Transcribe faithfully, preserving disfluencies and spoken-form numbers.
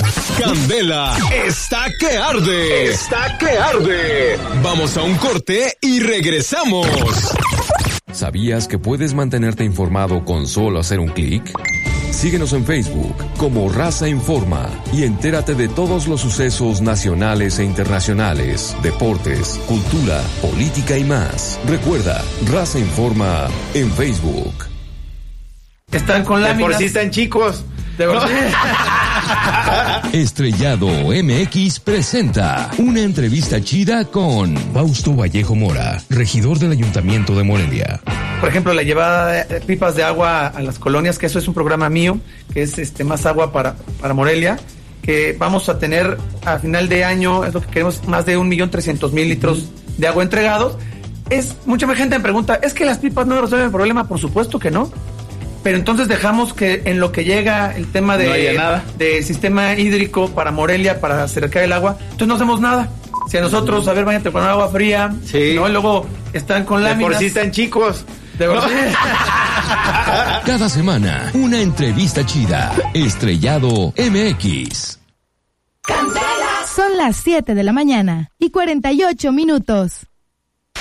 Candela está que arde. Está que arde. Vamos a un corte y regresamos. ¿Sabías que puedes mantenerte informado con solo hacer un clic? Síguenos en Facebook como Raza Informa y entérate de todos los sucesos nacionales e internacionales, deportes, cultura, política y más. Recuerda, Raza Informa en Facebook. Están con láminas. De por sí están chicos. De por sí. Estrellado M X presenta una entrevista chida con Fausto Vallejo Mora, regidor del Ayuntamiento de Morelia. Por ejemplo, la llevada de pipas de agua a las colonias, que eso es un programa mío, que es este más agua para, para Morelia, que vamos a tener a final de año, es lo que queremos, más de un millón trescientos mil litros de agua entregados. Es, mucha gente me pregunta, ¿es que las pipas no resuelven el problema? Por supuesto que no. Pero entonces dejamos que en lo que llega el tema de, no haya nada. del sistema hídrico para Morelia, para acercar el agua, entonces no hacemos nada. Si a nosotros, a ver, váyate con agua fría, sí. ¿no? Y luego están con láminas. De por sí están chicos. De por sí. Cada semana, una entrevista chida. Estrellado M X. Son las siete de la mañana y cuarenta y ocho minutos.